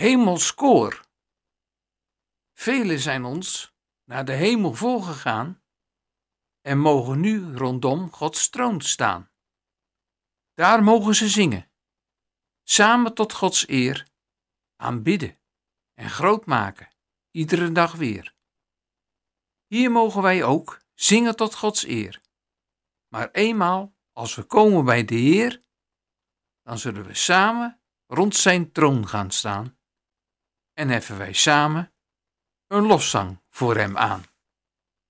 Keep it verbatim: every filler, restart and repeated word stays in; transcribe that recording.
Hemels koor. Velen zijn ons naar de hemel voorgegaan en mogen nu rondom Gods troon staan. Daar mogen ze zingen, samen tot Gods eer, aanbidden en groot maken, iedere dag weer. Hier mogen wij ook zingen tot Gods eer. Maar eenmaal, als we komen bij de Heer, dan zullen we samen rond zijn troon gaan staan en heffen wij samen een lofzang voor hem aan.